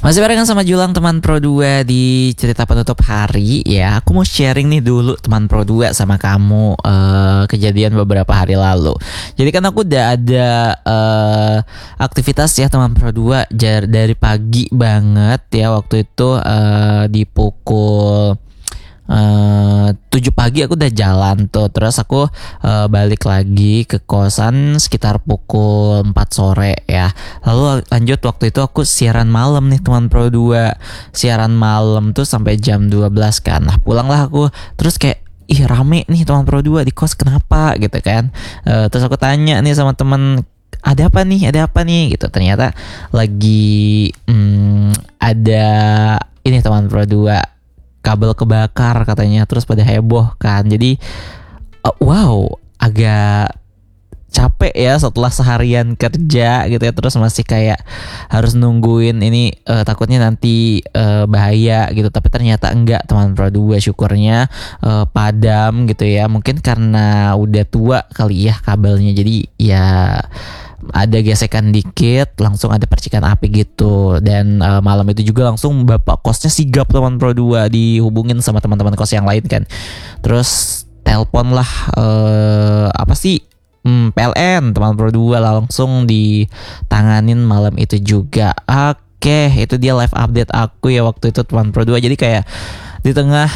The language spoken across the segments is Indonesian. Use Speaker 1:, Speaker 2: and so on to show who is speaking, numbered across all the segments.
Speaker 1: Masih barengan sama Julang teman Pro 2 di cerita penutup hari ya. Aku mau sharing nih dulu teman Pro 2 sama kamu kejadian beberapa hari lalu. Jadi kan aku udah ada aktivitas ya teman Pro 2 dari pagi banget ya. Waktu itu di pukul 7 pagi aku udah jalan tuh. Terus aku balik lagi ke kosan sekitar pukul 4 sore ya. Lalu lanjut waktu itu aku siaran malam nih teman Pro 2. Siaran malam tuh sampai jam 12 kan. Nah pulanglah aku. Terus kayak rame nih teman Pro 2 di kos, kenapa gitu kan. Terus aku tanya nih sama teman, ada apa nih gitu. Ternyata lagi ada ini teman Pro 2, kabel kebakar katanya, terus pada heboh kan. Jadi wow, agak capek ya setelah seharian kerja gitu ya, terus masih kayak harus nungguin ini, takutnya nanti bahaya gitu. Tapi ternyata enggak teman Pro 2, syukurnya padam gitu ya. Mungkin karena udah tua kali ya kabelnya, jadi ya ada gesekan dikit, langsung ada percikan api gitu. Dan malam itu juga langsung bapak kosnya sigap teman Pro 2, dihubungin sama teman-teman kos yang lain kan. Terus telepon lah PLN teman Pro 2, langsung ditanganin malam itu juga. Oke, itu dia live update aku ya waktu itu teman Pro 2. Jadi kayak di tengah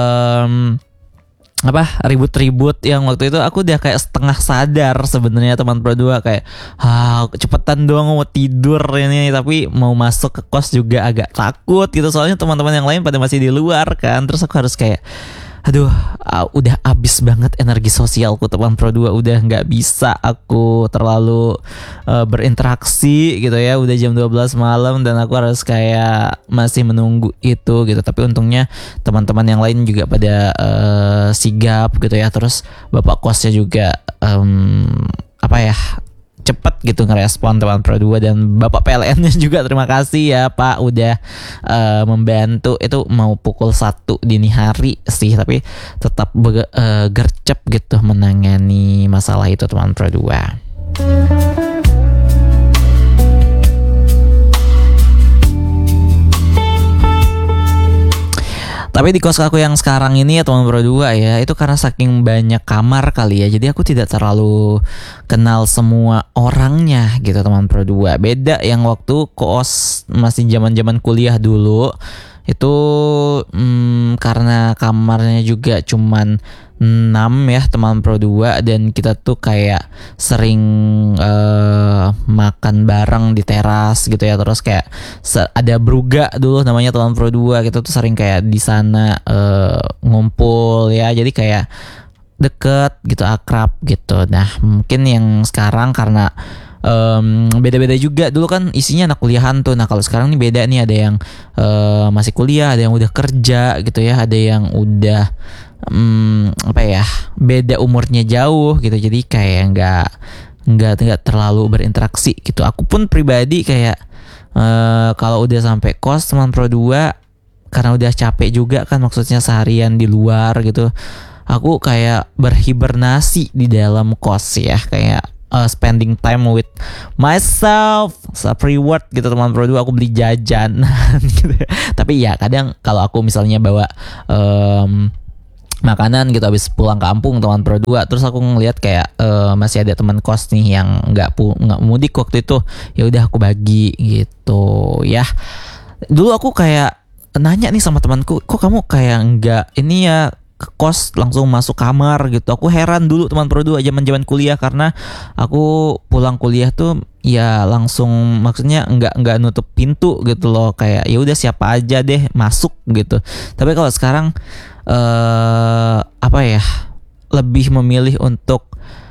Speaker 1: ribut-ribut yang waktu itu aku udah kayak setengah sadar sebenarnya teman Pro 2, kayak cepetan dong mau tidur ini, tapi mau masuk ke kos juga agak takut gitu, soalnya teman-teman yang lain pada masih di luar kan. Terus aku harus kayak udah abis banget energi sosialku teman Pro 2, udah nggak bisa aku terlalu berinteraksi gitu ya. Udah jam 12 malam dan aku harus kayak masih menunggu itu gitu. Tapi untungnya teman-teman yang lain juga pada sigap gitu ya. Terus bapak kosnya juga cepet gitu ngerespon teman Pro 2, dan bapak PLN-nya juga terima kasih ya Pak udah membantu. Itu mau pukul 1 dini hari sih, tapi tetap gercep gitu menangani masalah itu teman Pro 2. Tapi di kos aku yang sekarang ini ya teman Pro 2 ya, itu karena saking banyak kamar kali ya, jadi aku tidak terlalu kenal semua orangnya gitu teman Pro 2. Beda yang waktu kos masih zaman-zaman kuliah dulu. Itu karena kamarnya juga cuman 6 ya teman Pro 2, dan kita tuh kayak sering makan bareng di teras gitu ya. Terus kayak ada Bruga dulu namanya teman Pro 2, kita tuh sering kayak di sana ngumpul ya. Jadi kayak deket gitu, akrab gitu. Nah mungkin yang sekarang karena beda-beda juga. Dulu kan isinya anak kuliahan tuh. Nah kalau sekarang nih beda nih, ada yang masih kuliah, ada yang udah kerja gitu ya, ada yang udah beda umurnya jauh gitu. Jadi kayak nggak terlalu berinteraksi gitu. Aku pun pribadi kayak kalau udah sampai kos teman Pro 2, karena udah capek juga kan, maksudnya seharian di luar gitu, aku kayak berhibernasi di dalam kos ya, kayak spending time with myself, reward gitu teman Pro 2. Aku beli jajan gitu. Tapi ya kadang kalau aku misalnya bawa makanan gitu habis pulang kampung teman Pro 2, terus aku ngelihat kayak masih ada teman kos nih yang nggak mudik waktu itu, ya udah aku bagi gitu ya. Dulu aku kayak nanya nih sama temanku, kok kamu kayak nggak ini ya ke kos langsung masuk kamar gitu. Aku heran dulu teman Pro 2 zaman kuliah, karena aku pulang kuliah tuh ya langsung, maksudnya nggak nutup pintu gitu loh, kayak ya udah siapa aja deh masuk gitu. Tapi kalau sekarang lebih memilih untuk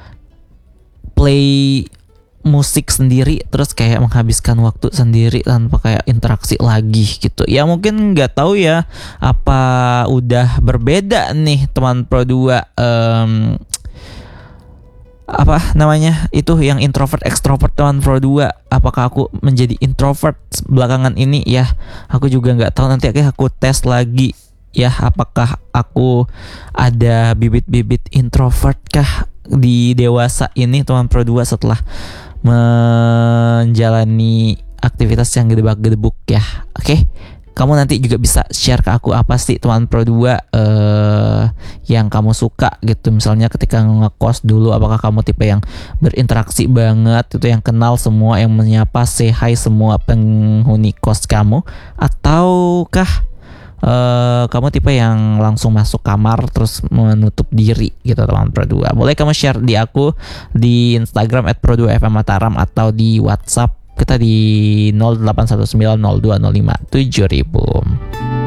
Speaker 1: play musik sendiri, terus kayak menghabiskan waktu sendiri tanpa kayak interaksi lagi gitu. Ya mungkin nggak tahu ya apa udah berbeda nih teman Pro 2 itu yang introvert extrovert teman Pro 2. Apakah aku menjadi introvert belakangan ini ya? Aku juga nggak tahu, nanti aku tes lagi ya, apakah aku ada bibit-bibit introvert kah di dewasa ini teman Pro 2 setelah menjalani aktivitas yang gedebak-gedebuk ya. Oke. Kamu nanti juga bisa share ke aku apa sih teman Pro 2 yang kamu suka gitu. Misalnya ketika ngekos dulu, apakah kamu tipe yang berinteraksi banget, itu yang kenal semua, yang menyapa, say hi semua penghuni kos kamu, ataukah kamu tipe yang langsung masuk kamar terus menutup diri gitu teman Pro 2. Boleh kamu share di aku di Instagram @pro2fmmataram atau di WhatsApp kita di 081902057000.